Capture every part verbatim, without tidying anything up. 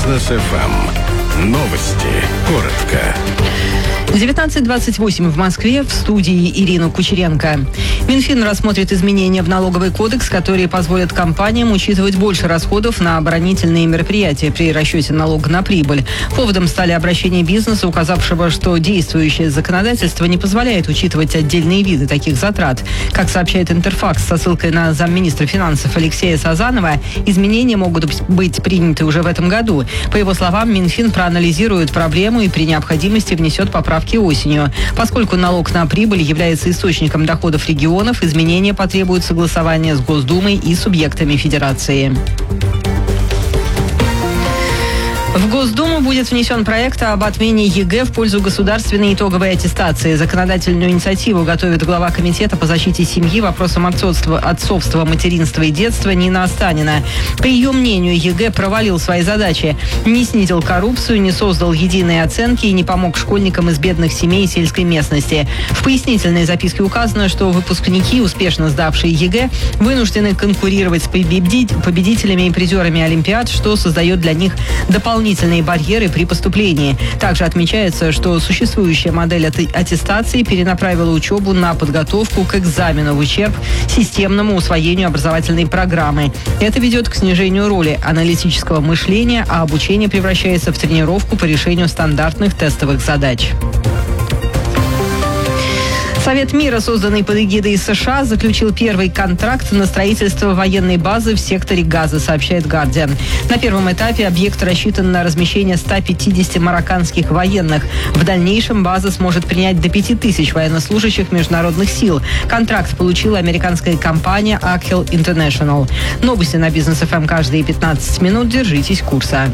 Бизнес эф эм. Новости. Коротко. девятнадцать двадцать восемь в Москве, в студии Ирина Кучеренко. Минфин рассмотрит изменения в налоговый кодекс, которые позволят компаниям учитывать больше расходов на оборонительные мероприятия при расчете налога на прибыль. Поводом стали обращения бизнеса, указавшего, что действующее законодательство не позволяет учитывать отдельные виды таких затрат. Как сообщает Интерфакс со ссылкой на замминистра финансов Алексея Сазанова, изменения могут быть приняты уже в этом году. По его словам, Минфин проанализирует проблему и при необходимости внесет поправки осенью. Поскольку налог на прибыль является источником доходов регионов, изменения потребуют согласования с Госдумой и субъектами Федерации. В Госдуму будет внесен проект об отмене ЕГЭ в пользу государственной итоговой аттестации. Законодательную инициативу готовит глава комитета по защите семьи, вопросам отцовства, отцовства, материнства и детства Нина Останина. По ее мнению, ЕГЭ провалил свои задачи. Не снизил коррупцию, не создал единые оценки и не помог школьникам из бедных семей и сельской местности. В пояснительной записке указано, что выпускники, успешно сдавшие ЕГЭ, вынуждены конкурировать с победителями и призерами Олимпиад, что создает для них дополнительные дополнительные барьеры при поступлении. Также отмечается, что существующая модель аттестации перенаправила учебу на подготовку к экзамену в ущерб системному усвоению образовательной программы. Это ведет к снижению роли аналитического мышления, а обучение превращается в тренировку по решению стандартных тестовых задач. Совет мира, созданный под эгидой США, заключил первый контракт на строительство военной базы в секторе Газа, сообщает Guardian. На первом этапе объект рассчитан на размещение ста пятидесяти марокканских военных. В дальнейшем база сможет принять до пяти тысяч военнослужащих международных сил. Контракт получила американская компания Akhel International. Новости на Бизнес эф эм каждые пятнадцать минут. Держитесь курса.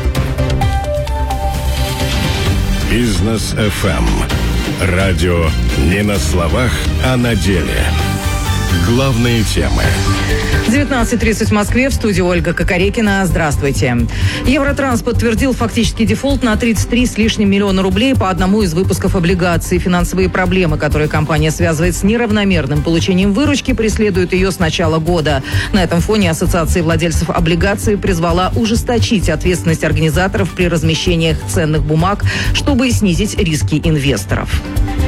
Бизнес эф эм. Радио не на словах, а на деле. Главные темы. девятнадцать тридцать в Москве, в студии Ольга Кокорекина. Здравствуйте. Евротранс подтвердил фактический дефолт на тридцать три с лишним миллиона рублей по одному из выпусков облигаций. Финансовые проблемы, которые компания связывает с неравномерным получением выручки, преследуют ее с начала года. На этом фоне Ассоциация владельцев облигаций призвала ужесточить ответственность организаторов при размещениях ценных бумаг, чтобы снизить риски инвесторов.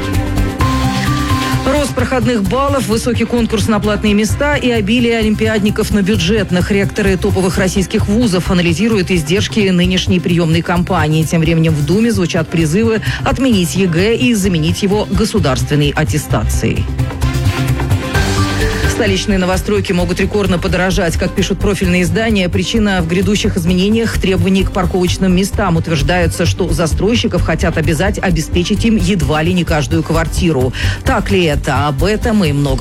Рост проходных баллов, высокий конкурс на платные места и обилие олимпиадников на бюджетных. Ректоры топовых российских вузов анализируют издержки нынешней приемной кампании. Тем временем в Думе звучат призывы отменить ЕГЭ и заменить его государственной аттестацией. Столичные новостройки могут рекордно подорожать. Как пишут профильные издания, причина в грядущих изменениях требований к парковочным местам. Утверждается, что застройщиков хотят обязать обеспечить им едва ли не каждую квартиру. Так ли это? Об этом и много